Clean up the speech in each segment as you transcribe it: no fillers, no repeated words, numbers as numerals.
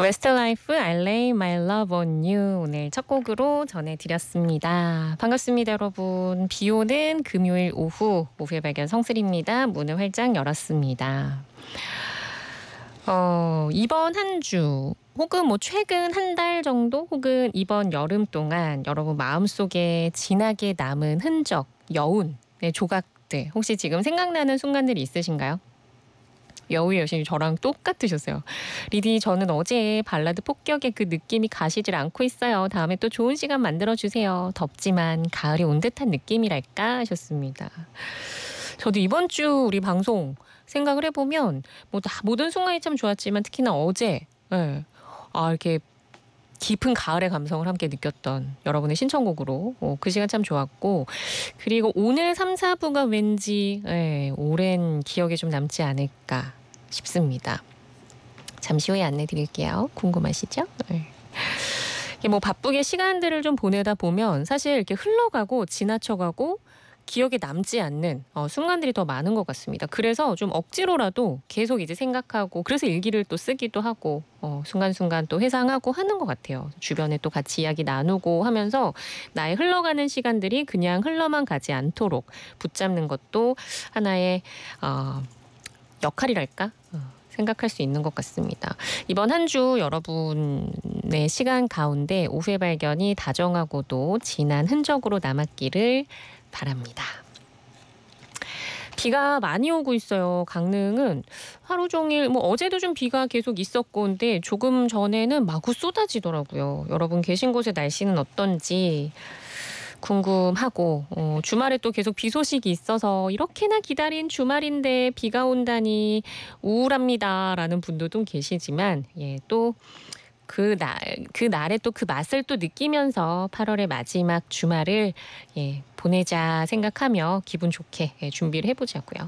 웨스트라이프 I lay my love on you 오늘 첫 곡으로 전해드렸습니다. 반갑습니다 여러분. 비오는 금요일 오후의 발견 성슬입니다. 문을 활짝 열었습니다. 이번 한 주 혹은 최근 한 달 정도 혹은 이번 여름 동안 여러분 마음속에 진하게 남은 흔적, 여운의 조각들 혹시 지금 생각나는 순간들이 있으신가요? 여우의 여신이 저랑 똑같으셨어요. 리디 저는 어제 발라드 폭격의 그 느낌이 가시질 않고 있어요. 다음에 또 좋은 시간 만들어주세요. 덥지만 가을이 온 듯한 느낌이랄까 하셨습니다. 저도 이번 주 우리 방송 생각을 해보면 모든 순간이 참 좋았지만 특히나 어제 이렇게 깊은 가을의 감성을 함께 느꼈던 여러분의 신청곡으로 그 시간 참 좋았고 그리고 오늘 3, 4부가 왠지 오랜 기억에 좀 남지 않을까 싶습니다. 잠시 후에 안내 드릴게요. 궁금하시죠? 이게 바쁘게 시간들을 좀 보내다 보면 사실 이렇게 흘러가고 지나쳐가고 기억에 남지 않는 순간들이 더 많은 것 같습니다. 그래서 좀 억지로라도 계속 이제 생각하고 그래서 일기를 또 쓰기도 하고 순간순간 또 회상하고 하는 것 같아요. 주변에 또 같이 이야기 나누고 하면서 나의 흘러가는 시간들이 그냥 흘러만 가지 않도록 붙잡는 것도 하나의 역할이랄까? 생각할 수 있는 것 같습니다. 이번 한 주 여러분의 시간 가운데 오후의 발견이 다정하고도 진한 흔적으로 남았기를 바랍니다. 비가 많이 오고 있어요. 강릉은 하루 종일 어제도 좀 비가 계속 있었고 근데 조금 전에는 마구 쏟아지더라고요. 여러분 계신 곳의 날씨는 어떤지 궁금하고 주말에 또 계속 비 소식이 있어서 이렇게나 기다린 주말인데 비가 온다니 우울합니다라는 분들도 계시지만 또 그날에 또 그 맛을 또 느끼면서 8월의 마지막 주말을 보내자 생각하며 기분 좋게 준비를 해보자고요.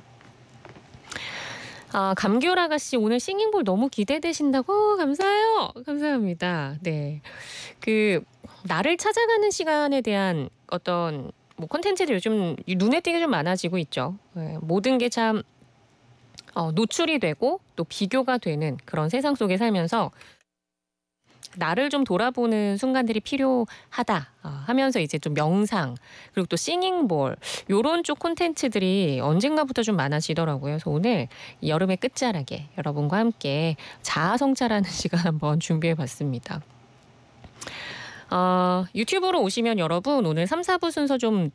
감귤 아가씨 오늘 싱잉볼 너무 기대되신다고 감사해요. 감사합니다. 네, 나를 찾아가는 시간에 대한 어떤 콘텐츠들이 요즘 눈에 띄게 좀 많아지고 있죠. 모든 게 참 노출이 되고 또 비교가 되는 그런 세상 속에 살면서 나를 좀 돌아보는 순간들이 필요하다 하면서 이제 좀 명상 그리고 또 싱잉볼 요런 쪽 콘텐츠들이 언젠가부터 좀 많아지더라고요. 그래서 오늘 여름의 끝자락에 여러분과 함께 자아 성찰하는 시간 한번 준비해봤습니다. 유튜브로 오시면 여러분 오늘 3, 4부 순서 좀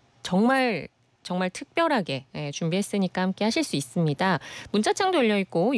정말 특별하게 준비했으니까 함께 하실 수 있습니다. 문자창도 열려있고